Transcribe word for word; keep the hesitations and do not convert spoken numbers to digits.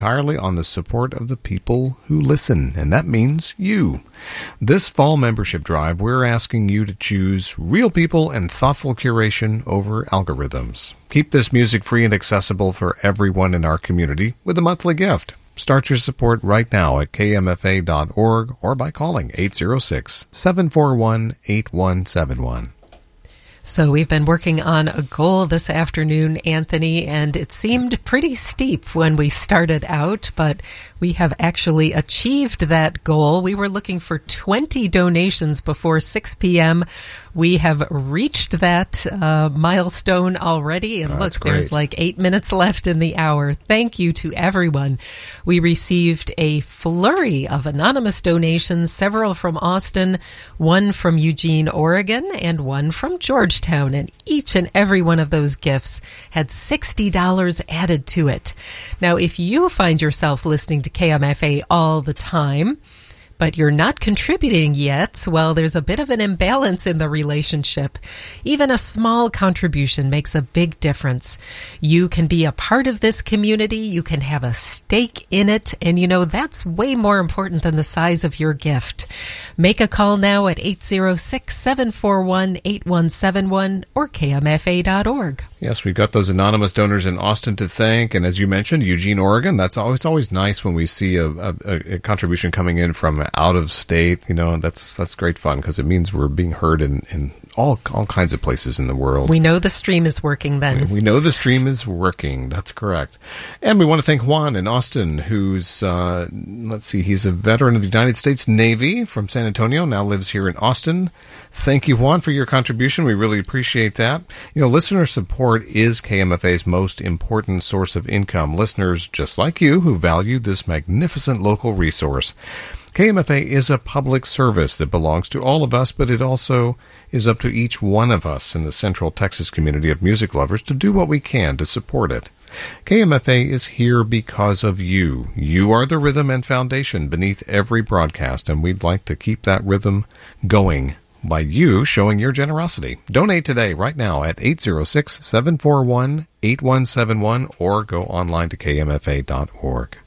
entirely on the support of the people who listen, and that means you. This fall membership drive, we're asking you to choose real people and thoughtful curation over algorithms. Keep this music free and accessible for everyone in our community with a monthly gift. Start your support right now at K M F A dot org or by calling eight oh six, seven four one, eight one seven one. So we've been working on a goal this afternoon, Anthony, and it seemed pretty steep when we started out, but we have actually achieved that goal. We were looking for twenty donations before six p.m. We have reached that uh, milestone already, and oh, look, there's like eight minutes left in the hour. Thank you to everyone. We received a flurry of anonymous donations, several from Austin, one from Eugene, Oregon, and one from Georgetown, and each and every one of those gifts had sixty dollars added to it. Now, if you find yourself listening to K M F A all the time, but you're not contributing yet, well, there's a bit of an imbalance in the relationship. Even a small contribution makes a big difference. You can be a part of this community, you can have a stake in it, and you know, that's way more important than the size of your gift. Make a call now at eight oh six, seven four one, eight one seven one or K M F A dot org. Yes, we've got those anonymous donors in Austin to thank, and as you mentioned, Eugene, Oregon. That's always always nice when we see a, a, a contribution coming in from out of state. You know, that's that's great fun because it means we're being heard in, in all all kinds of places in the world. We know the stream is working then. We, we know the stream is working. That's correct. And we want to thank Juan in Austin, who's, uh, let's see, he's a veteran of the United States Navy from San Antonio, now lives here in Austin. Thank you, Juan, for your contribution. We really appreciate that. You know, listener support is K M F A's most important source of income. Listeners just like you who value this magnificent local resource. K M F A is a public service that belongs to all of us, but it also is up to each one of us in the Central Texas community of music lovers to do what we can to support it. K M F A is here because of you. You are the rhythm and foundation beneath every broadcast, and we'd like to keep that rhythm going by you showing your generosity. Donate today, right now, at eight oh six, seven four one, eight one seven one or go online to K M F A dot org.